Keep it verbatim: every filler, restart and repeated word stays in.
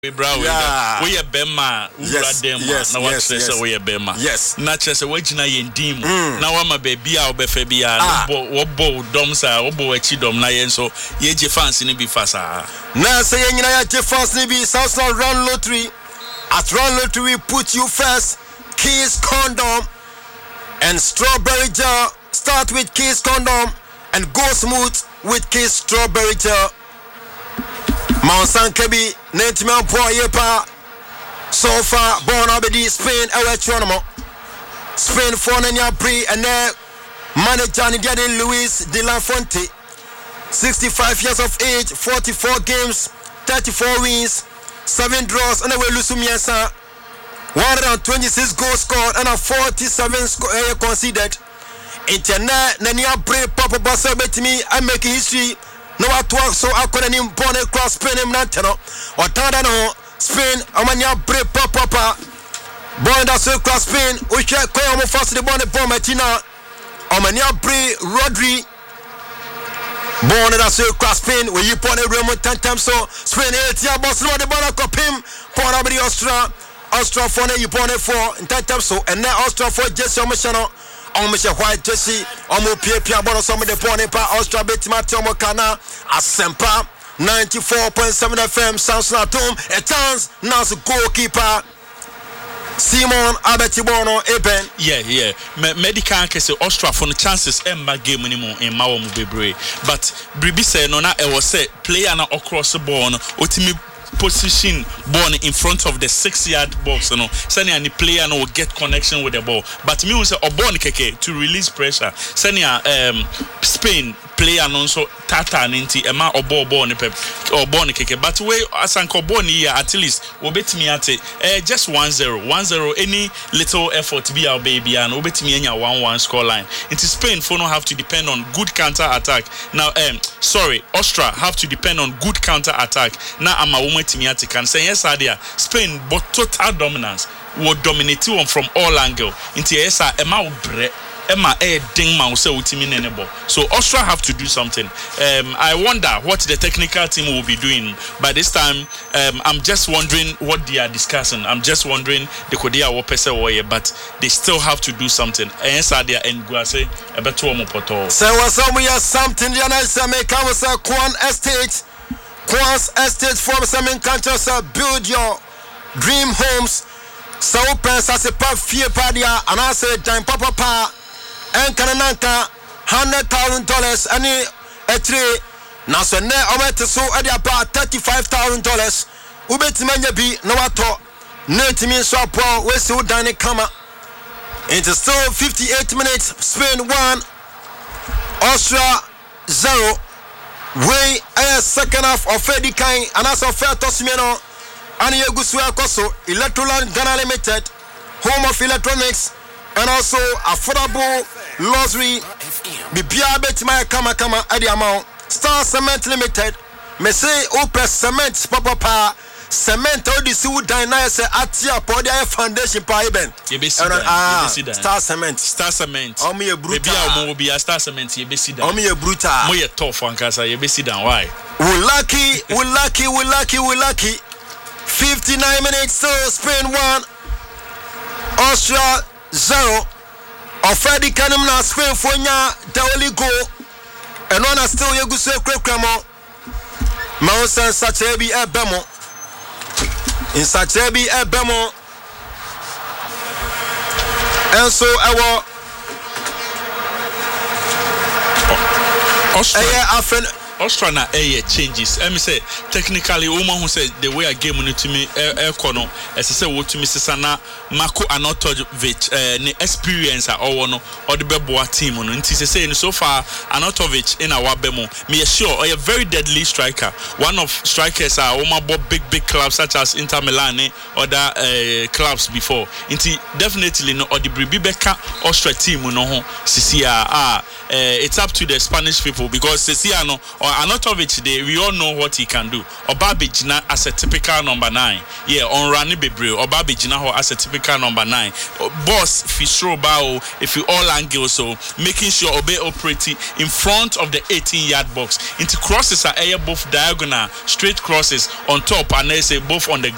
We brow yeah. we a bema yes, yes, yes, na what yes, yes. yes. we a bema yes na chese we gina yendim mm. na wa ma baby a obefa bia no bo wo bo dom sa wo bo achi dom na yen so ye je fans ni bi fasa na say yen ya je fans ni bi South Run Lottery. At Run Lottery we put you first. Kiss condom and strawberry jar. Start with Kiss condom and go smooth with Kiss strawberry jar. Monsan Kebi Netman Poyepa. So far, born Abedi Spain, Electronomo. Spain for Nanya Pri and then manager Nidiade Luis de la Fonte. sixty-five years of age, forty-four games, thirty-four wins, seven draws, and away Lusumiasa. one hundred twenty-six goals scored and a forty-seven score conceded. Internet Nanya Pri Papa Bassa bet me I make history. No at work so I couldn't import across Spain him Nantano or Tadano Spain Amania Bre Papa Papa Born that so across Spain we check come first the bonnet for Martina Amania Bre Rodri Born that so across Spain where you put a room ten times so Spain eight year boss no the ball cop him for the Austria Austria for you put it for ten times so and now Austria for Jesse Machano on Mister White Jesse, on my P P about some of the Pony Pa Austria Betty Tomo Kana, Asempa, ninety-four point seven F M, Sounds Latum, a chance, now the goalkeeper, Simon Abetibono, Eben. Yeah, yeah. Me medical can say Austria for the chances Emma game anymore in Mawamu Bebre. But Bribi said, no, na I was said, player na across the board, ultimate position born in front of the six yard box, you know. Senior and the player no will get connection with the ball. But me will say Obon Keke to release pressure. Senior um Spain player no so tata ninti ema obo obo ni pep Obon Keke. But we asanko Obon here at least we bet me at eh just one zero. one zero any little effort be our baby and we bet me anya one one score line. Into Spain for no have to depend on good counter attack. Now um sorry, Austria have to depend on good counter attack. Now I'm a woman Timiati can say yes idea Spain but total dominance will dominate one from all angle into yes Emma bre Emma a ding mouse nenebo. So Austria have to do something. um I wonder what the technical team will be doing by this time. um I'm just wondering what they are discussing. I'm just wondering the Kodia Wopese Warrior, but they still have to do something. Yes idea and Guase a better one poto so was something the answer make was a Kwan Estate. Quans Estate from some countries build your dream homes. So open as a pop fear party and I said time papa pa and kananka hundred thousand dollars any a tree. Now so ne I to so at about thirty-five thousand dollars. Ubet manya be no ato net means so poor we so dine kama. It is still fifty-eight minutes. Spain one, Austria zero. We a second half of Fedi Kain and as of Fair Tosmeno and Yagusua Koso, Electroland Ghana Limited, home of electronics, and also affordable luxury. Bibia Betima Kama Kama Adiamount, Star Cement Limited, Messe Opus Cement Papa Pa, Cement Odysseus Dynase Atia Podia Foundation Paiben. Ah, Star Cement. Star Cement. Omi a bruta. Maybe will be a Star Cement. You be see that. Omi a bruta. Moye tough one casa. You be see that. Why? We lucky. We lucky. We lucky. We lucky. fifty-nine minutes. So Spain one, Austria zero. Ofedi kanum na Spain fonya the only goal. And one still Yeguse Kremo. Mausan Sachebi Ebemo. In Sachebi Ebemo. And so our Austria Austria na air changes. Let me say technically woman who said the way I game on to me air corner as I say what to Mister Sana Marko Anatovic uh, ne experience or no or the Beboa team on until say so far Anatovic in our bemo me sure a very deadly striker. One of strikers are woman big big clubs such as Inter Milan or other uh, clubs before. Until definitely no or the Bibeka Austria team no ho Sisia ah it's up to the Spanish people because Sisia no or Anatovic, they we all know what he can do. Obabijina as a typical number nine. Yeah, on Rani Bebre, Obabijina as a typical number nine. Boss, if you throw bow, if you all angle, so making sure Obe operating in front of the eighteen yard box. Into crosses are air both diagonal, straight crosses on top, and they say both on the